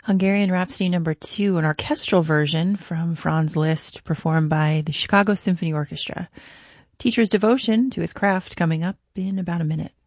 Hungarian Rhapsody No. 2, an orchestral version from Franz Liszt, performed by the Chicago Symphony Orchestra. Teacher's devotion to his craft coming up in about a minute.